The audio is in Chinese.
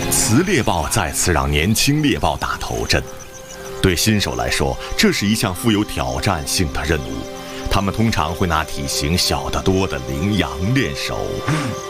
雌猎豹再次让年轻猎豹打头阵。对新手来说，这是一项富有挑战性的任务。他们通常会拿体型小得多的羚羊练手。